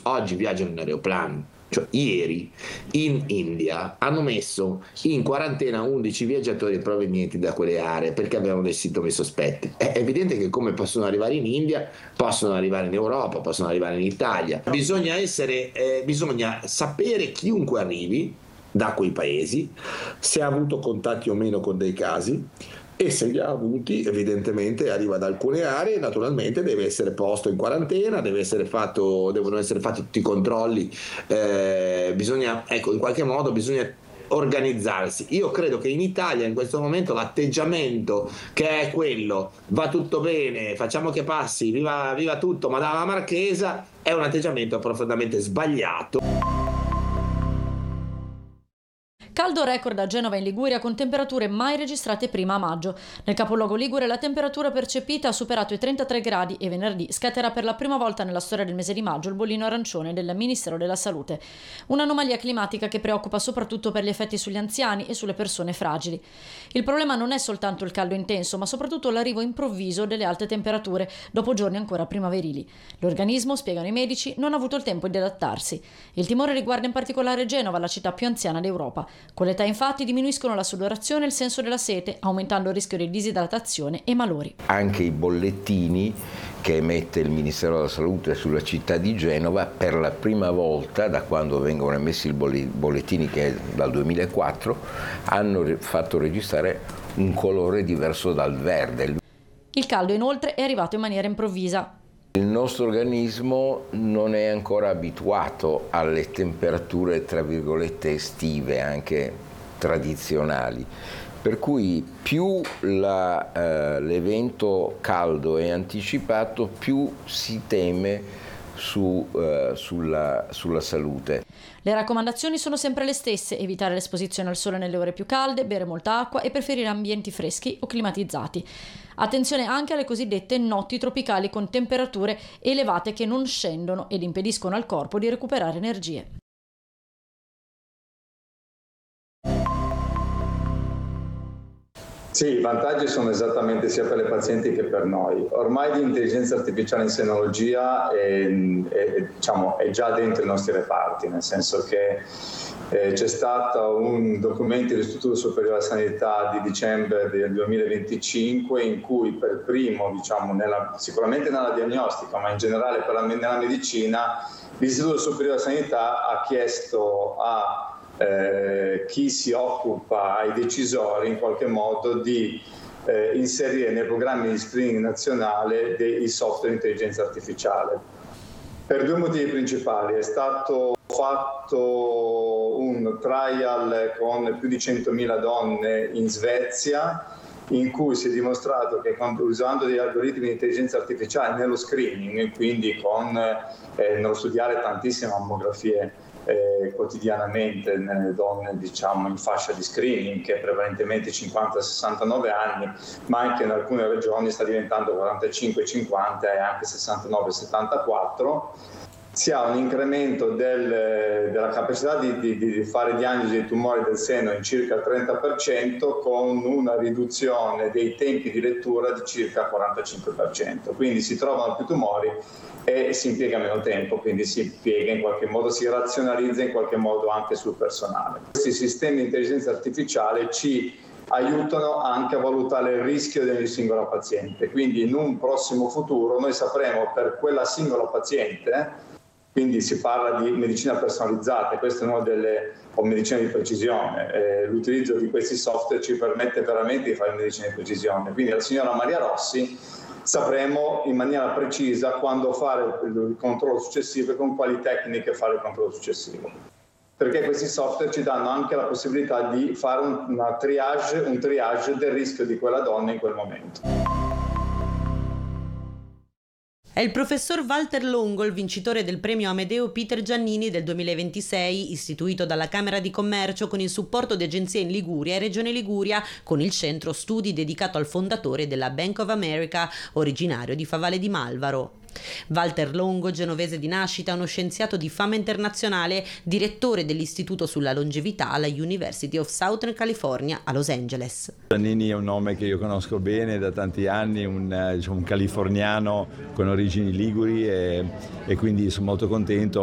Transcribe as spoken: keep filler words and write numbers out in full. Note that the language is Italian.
oggi viaggiano in aeroplani. Cioè, ieri in India hanno messo in quarantena undici viaggiatori provenienti da quelle aree perché avevano dei sintomi sospetti. È evidente che come possono arrivare in India, possono arrivare in Europa, possono arrivare in Italia. Bisogna essere, eh, bisogna sapere chiunque arrivi da quei paesi, se ha avuto contatti o meno con dei casi, e se li ha avuti evidentemente arriva da alcune aree, naturalmente deve essere posto in quarantena, deve essere fatto, devono essere fatti tutti i controlli, eh, bisogna, ecco, in qualche modo bisogna organizzarsi. Io credo che in Italia in questo momento l'atteggiamento che è quello, va tutto bene, facciamo che passi, viva, viva tutto, Madama Marchesa, è un atteggiamento profondamente sbagliato. Caldo record a Genova in Liguria con temperature mai registrate prima a maggio. Nel capoluogo ligure la temperatura percepita ha superato i trentatré gradi e venerdì scatterà per la prima volta nella storia del mese di maggio il bollino arancione del Ministero della Salute. Un'anomalia climatica che preoccupa soprattutto per gli effetti sugli anziani e sulle persone fragili. Il problema non è soltanto il caldo intenso, ma soprattutto l'arrivo improvviso delle alte temperature dopo giorni ancora primaverili. L'organismo, spiegano i medici, non ha avuto il tempo di adattarsi. Il timore riguarda in particolare Genova, la città più anziana d'Europa. Con l'età infatti diminuiscono la sudorazione e il senso della sete, aumentando il rischio di disidratazione e malori. Anche i bollettini che emette il Ministero della Salute sulla città di Genova, per la prima volta da quando vengono emessi i bollettini, che è dal duemilaquattro, hanno fatto registrare un colore diverso dal verde. Il caldo inoltre è arrivato in maniera improvvisa. Il nostro organismo non è ancora abituato alle temperature, tra virgolette, estive, anche tradizionali, per cui più la, eh, l'evento caldo è anticipato, più si teme su, eh, sulla, sulla salute. Le raccomandazioni sono sempre le stesse: evitare l'esposizione al sole nelle ore più calde, bere molta acqua e preferire ambienti freschi o climatizzati. Attenzione anche alle cosiddette notti tropicali con temperature elevate che non scendono ed impediscono al corpo di recuperare energie. Sì, i vantaggi sono esattamente sia per le pazienti che per noi. Ormai di intelligenza artificiale in senologia è, è, diciamo, è già dentro i nostri reparti, nel senso che eh, c'è stato un documento dell'Istituto Superiore della Sanità di dicembre del duemilaventicinque in cui per primo, diciamo, nella, sicuramente nella diagnostica, ma in generale per la, nella medicina, l'Istituto Superiore della Sanità ha chiesto a Eh, chi si occupa, ai decisori in qualche modo, di eh, inserire nei programmi di screening nazionale dei software di intelligenza artificiale. Per due motivi principali: è stato fatto un trial con più di centomila donne in Svezia, in cui si è dimostrato che usando degli algoritmi di intelligenza artificiale nello screening, quindi con eh, nello studiare tantissime mammografie Eh, quotidianamente nelle donne, diciamo, in fascia di screening, che è prevalentemente cinquanta sessantanove anni, ma anche in alcune regioni sta diventando quarantacinque cinquanta e anche sessantanove settantaquattro, si ha un incremento del, della capacità di, di, di fare diagnosi di tumori del seno in circa il trenta per cento, con una riduzione dei tempi di lettura di circa il quarantacinque per cento. Quindi si trovano più tumori e si impiega meno tempo, quindi si impiega in qualche modo, si razionalizza in qualche modo anche sul personale. Questi sistemi di intelligenza artificiale ci aiutano anche a valutare il rischio di ogni singola paziente, quindi in un prossimo futuro noi sapremo per quella singola paziente, quindi si parla di medicina personalizzata, questa è una delle, o medicina di precisione, eh, l'utilizzo di questi software ci permette veramente di fare medicina di precisione, quindi la signora Maria Rossi sapremo in maniera precisa quando fare il controllo successivo e con quali tecniche fare il controllo successivo. Perché questi software ci danno anche la possibilità di fare un, una triage, un triage del rischio di quella donna in quel momento. È il professor Walter Longo, il vincitore del premio Amedeo Peter Giannini del duemilaventisei, istituito dalla Camera di Commercio con il supporto di agenzie in Liguria e Regione Liguria, con il centro studi dedicato al fondatore della Bank of America, originario di Favale di Malvaro. Walter Longo, genovese di nascita, uno scienziato di fama internazionale, direttore dell'Istituto sulla longevità alla University of Southern California a Los Angeles. Giannini è un nome che io conosco bene da tanti anni, un, diciamo, un californiano con origini liguri e, e quindi sono molto contento